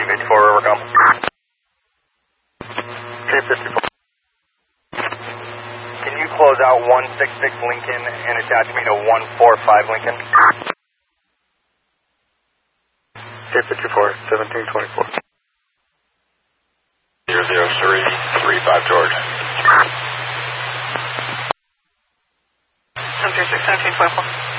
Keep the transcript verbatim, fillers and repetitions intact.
seventeen fifty-four, overcome. ten fifty-four. Can you close out one six six Lincoln and attach me to one four five Lincoln? ten fifty-four, seventeen twenty-four. zero zero three three five George. seven three six, seventeen twenty-four.